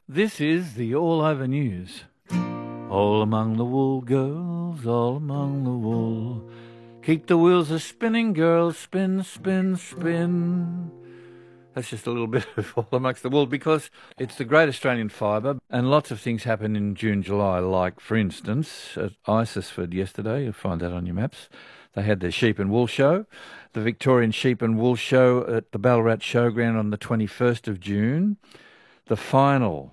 This is the All Over News. All among the wool, girls, all among the wool. Keep the wheels a spinning, girls, spin, spin, spin. That's just a little bit of All Amongst the Wool because it's the Great Australian Fibre and lots of things happen in June, July, like, for instance, at Isisford yesterday, you'll find that on your maps, they had their Sheep and Wool Show, the Victorian Sheep and Wool Show at the Ballarat Showground on the 21st of June, the final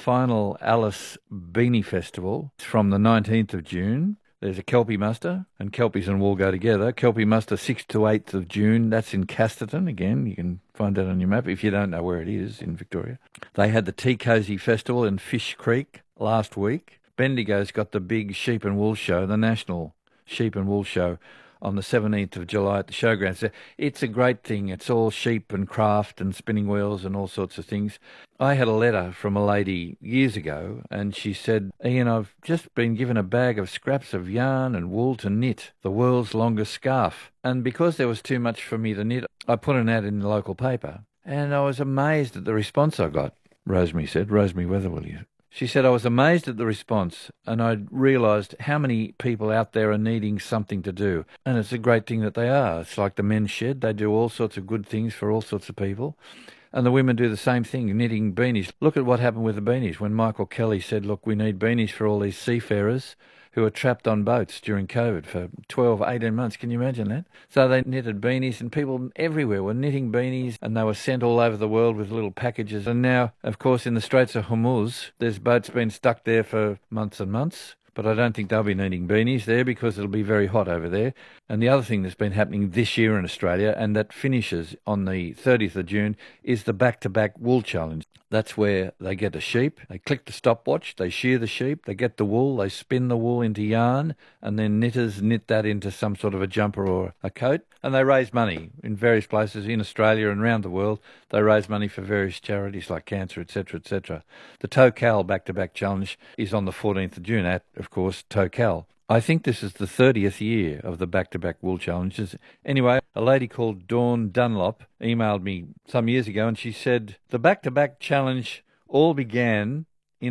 Alice Beanie Festival from the 19th of June. There's a Kelpie muster, and Kelpies and wool go together. Kelpie muster 6th to 8th of June. That's in Casterton. Again, you can find that on your map if you don't know where it is in Victoria. They had the Tea Cosy Festival in Fish Creek last week. Bendigo's got the big Sheep and Wool Show, the National Sheep and Wool Show, on the 17th of July at the showground. So it's a great thing. It's all sheep and craft and spinning wheels and all sorts of things. I had a letter from a lady years ago and she said, Ian, I've just been given a bag of scraps of yarn and wool to knit the world's longest scarf. And because there was too much for me to knit, I put an ad in the local paper. And I was amazed at the response I got, Rosemary said. Rosemary Weatherwilly. She said, I was amazed at the response and I realised how many people out there are needing something to do. And it's a great thing that they are. It's like the Men's Shed. They do all sorts of good things for all sorts of people. And the women do the same thing, knitting beanies. Look at what happened with the beanies when Michael Kelly said, look, we need beanies for all these seafarers who are trapped on boats during COVID for 12, 18 months. Can you imagine that? So they knitted beanies and people everywhere were knitting beanies and they were sent all over the world with little packages. And now, of course, in the Straits of Hormuz, there's boats been stuck there for months and months. But I don't think they'll be needing beanies there because it'll be very hot over there. And the other thing that's been happening this year in Australia, and that finishes on the 30th of June, is the back-to-back wool challenge. That's where they get a sheep, they click the stopwatch, they shear the sheep, they get the wool, they spin the wool into yarn, and then knitters knit that into some sort of a jumper or a coat. And they raise money in various places in Australia and around the world. They raise money for various charities like cancer, etc., etc. The Tocal back-to-back challenge is on the 14th of June at, of course, Tocal. I think this is the 30th year of the back-to-back wool challenges. Anyway, a lady called Dawn Dunlop emailed me some years ago and she said, the back-to-back challenge all began in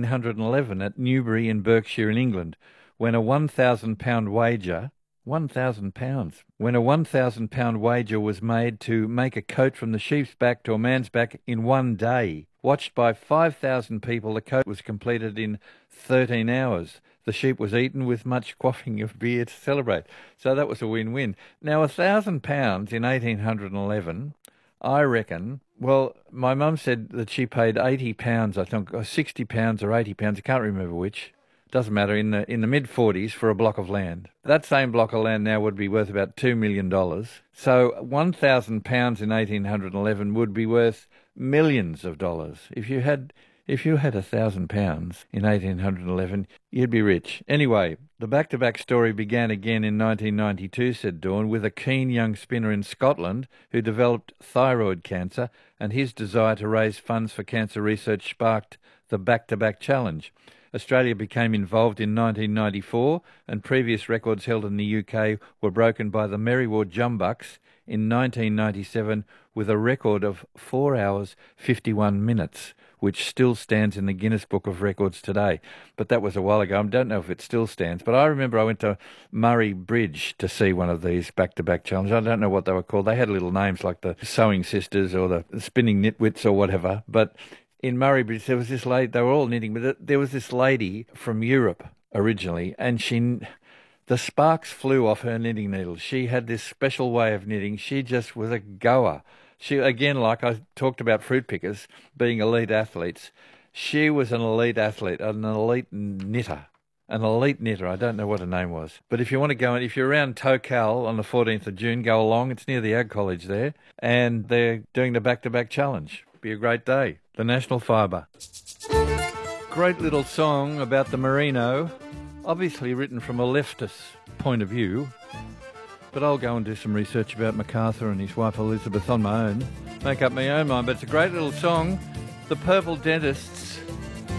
1811 at Newbury in Berkshire in England when a £1,000 wager... £1,000. When a £1,000 wager was made to make a coat from the sheep's back to a man's back in one day. Watched by 5,000 people, the coat was completed in 13 hours. The sheep was eaten with much quaffing of beer to celebrate. So that was a win-win. Now, £1,000 in 1811, I reckon... Well, my mum said that she paid £80, I think, or £60 or £80, I can't remember which. Doesn't matter, in the mid-40s for a block of land. That same block of land now would be worth about $2 million. So £1,000 in 1811 would be worth millions of dollars. If you had £1,000 in 1811, you'd be rich. Anyway, the back-to-back story began again in 1992, said Dawn, with a keen young spinner in Scotland who developed thyroid cancer, and his desire to raise funds for cancer research sparked the back-to-back challenge. Australia became involved in 1994 and previous records held in the UK were broken by the Merriward Jumbucks in 1997 with a record of 4 hours 51 minutes, which still stands in the Guinness Book of Records today. But that was a while ago. I don't know if it still stands, but I remember I went to Murray Bridge to see one of these back-to-back challenges. I don't know what they were called. They had little names like the Sewing Sisters or the Spinning Nitwits or whatever, but... in Murray Bridge, there was this lady, they were all knitting, but there was this lady from Europe originally, and the sparks flew off her knitting needles. She had this special way of knitting. She just was a goer. She, again, like I talked about fruit pickers being elite athletes, she was an elite athlete, an elite knitter. An elite knitter, I don't know what her name was. But if you want to go, if you're around Tocal on the 14th of June, go along. It's near the Ag College there, and they're doing the back-to-back challenge. Be a great day. The National Fibre. Great little song about the merino, obviously written from a leftist point of view, but I'll go and do some research about MacArthur and his wife Elizabeth on my own, make up my own mind, but it's a great little song. The Purple Dentists